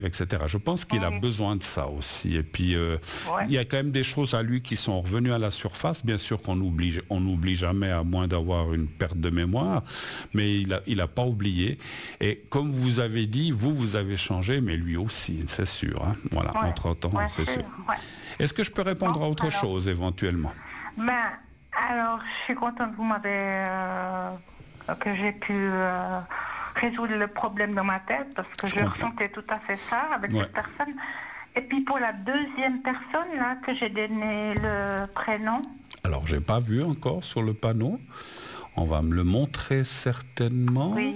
etc. Je pense qu'il a besoin de ça aussi. Et puis, il y a quand même des choses à lui qui sont revenues à la surface. Bien sûr qu'on n'oublie jamais, à moins d'avoir une perte de mémoire, mais il a pas oublié. Et comme vous avez dit, vous avez changé, mais lui aussi, c'est sûr. Hein. Voilà, entre-temps, c'est sûr. Ouais. Est-ce que je peux répondre à autre chose, éventuellement? Alors, je suis contente que vous m'avez... que j'ai pu... résoudre le problème dans ma tête, parce que je ressentais tout à fait ça avec cette personne. Et puis pour la deuxième personne, là, que j'ai donné le prénom. Alors, j'ai pas vu encore sur le panneau. On va me le montrer certainement. Oui.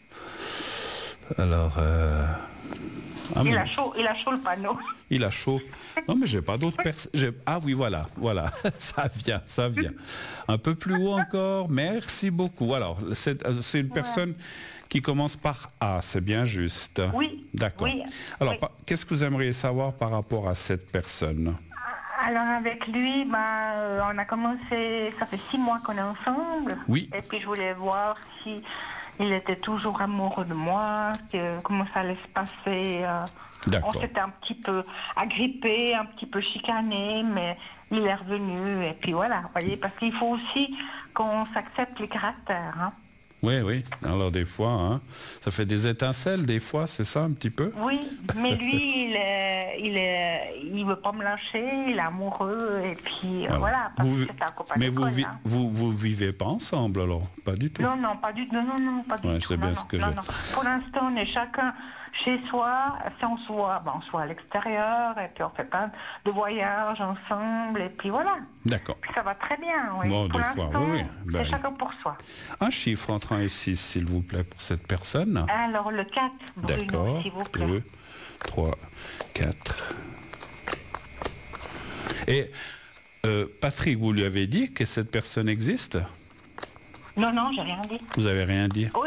Alors... il a chaud le panneau. Il a chaud. Non, mais j'ai pas d'autres personnes. Ah oui, voilà. ça vient. Un peu plus haut encore. Merci beaucoup. Alors, c'est une personne qui commence par A, c'est bien juste. Oui. D'accord. Oui. Alors, qu'est-ce que vous aimeriez savoir par rapport à cette personne? Alors avec lui, on a commencé, ça fait 6 mois qu'on est ensemble. Oui. Et puis je voulais voir si il était toujours amoureux de moi, comment ça allait se passer. On s'était un petit peu agrippé, un petit peu chicané, mais il est revenu. Et puis voilà, vous voyez, parce qu'il faut aussi qu'on s'accepte les caractères. Hein. Oui. Alors des fois, hein, ça fait des étincelles, des fois, c'est ça un petit peu? Oui, mais lui, il veut pas me lâcher, il est amoureux, et puis voilà, parce que c'est un copain d'école. Mais vous vivez pas ensemble alors? Pas du tout? Non, pas du tout. Non, pas du tout. C'est bien ce que non. Pour l'instant, on est chacun chez soi. Si on se voit, on se voit à l'extérieur, et puis on fait pas de voyage ensemble, et puis voilà. D'accord. Puis ça va très bien, oui. Bon, pour des fois, oui. C'est chacun pour soi. Un chiffre entre 1 et 6, s'il vous plaît, pour cette personne. Alors, le 4, Bruno, s'il vous plaît. 2, 3, 4. Et Patrick, vous lui avez dit que cette personne existe? Non, j'ai rien dit. Vous avez rien dit? Oui,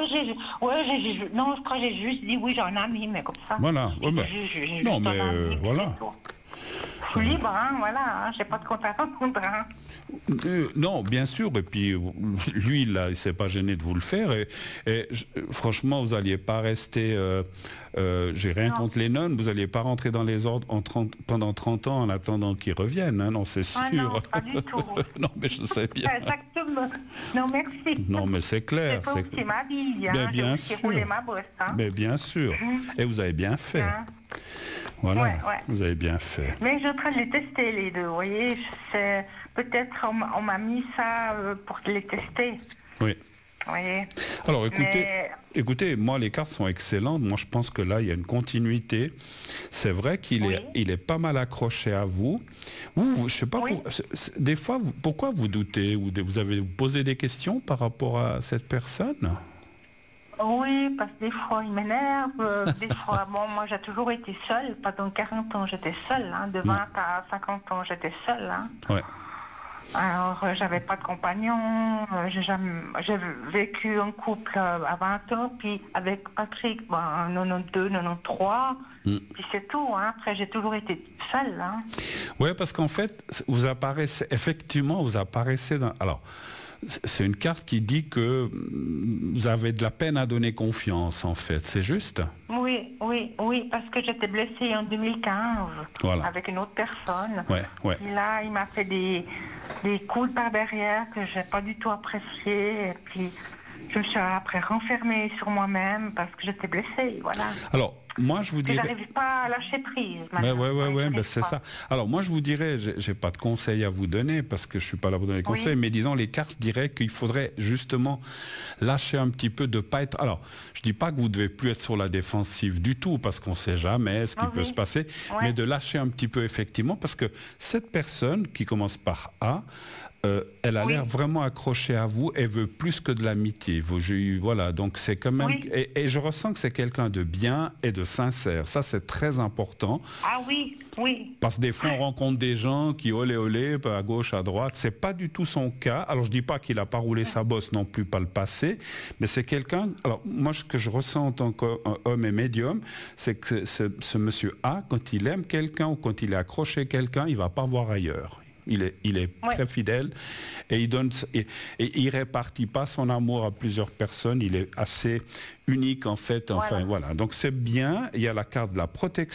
non, je crois que j'ai juste dit oui, j'ai un ami, mais comme ça. Voilà. Non, mais voilà. Je suis libre, hein, voilà, j'ai pas de compte à rendre, hein. Non, bien sûr, et puis lui, là, il s'est pas gêné de vous le faire, et franchement, vous n'alliez pas rester, j'ai rien contre les nonnes, vous n'alliez pas rentrer dans les ordres pendant 30 ans en attendant qu'ils reviennent, hein, non, c'est sûr. Non, pas du tout. Non, mais je sais bien. Exactement. Non, merci. Non, mais c'est clair. C'est ma vie, hein. Mais bien j'ai sûr. roulé ma bosse, hein. Mais bien sûr. Et vous avez bien fait. Voilà, vous avez bien fait. Mais je suis en train de les tester, les deux, vous voyez. Peut-être on m'a mis ça pour les tester. Oui. Vous voyez. Alors écoutez, moi les cartes sont excellentes. Moi je pense que là il y a une continuité. C'est vrai qu'il est pas mal accroché à vous. Vous je sais pas, des fois, pourquoi vous doutez ou vous avez posé des questions par rapport à cette personne? Oui, parce que des fois il m'énerve, des fois, moi j'ai toujours été seule, pendant 40 ans j'étais seule, hein, de 20 à 50 ans j'étais seule. Hein. Ouais. Alors j'avais pas de compagnon, j'ai vécu en couple à 20 ans, puis avec Patrick, 92, 93, puis c'est tout, hein. Après j'ai toujours été seule. Hein. Oui, parce qu'en fait, vous apparaissez dans... Alors, c'est une carte qui dit que vous avez de la peine à donner confiance, en fait. C'est juste? Oui, parce que j'étais blessée en 2015 avec une autre personne. Ouais. Et là, il m'a fait des coups par derrière que j'ai pas du tout apprécié. Et puis, je me suis après renfermée sur moi-même parce que j'étais blessée, voilà. Alors, moi, je vous dirais... Je n'arrive pas à lâcher prise. Ouais, c'est ça. Alors, moi, je vous dirais, j'ai pas de conseils à vous donner parce que je suis pas là pour donner des conseils, mais disons, les cartes diraient qu'il faudrait justement lâcher un petit peu, de pas être... Alors, je dis pas que vous devez plus être sur la défensive du tout parce qu'on sait jamais ce qui peut se passer, mais de lâcher un petit peu, effectivement, parce que cette personne qui commence par A, elle a l'air vraiment accrochée à vous, elle veut plus que de l'amitié. Voilà, donc c'est quand même... Et je ressens que c'est quelqu'un de bien et de sincère. Ça, c'est très important. Ah oui. Parce que des fois, on rencontre des gens qui olé, à gauche, à droite. C'est pas du tout son cas. Alors, je dis pas qu'il a pas roulé sa bosse non plus, pas le passé, mais c'est quelqu'un... Alors, moi, ce que je ressens en tant qu'homme et médium, c'est que ce monsieur A, quand il aime quelqu'un ou quand il est accroché à quelqu'un, il va pas voir ailleurs. Il est très fidèle et il répartit pas son amour à plusieurs personnes. Il est assez unique en fait. Enfin voilà. Donc c'est bien. Il y a la carte de la protection.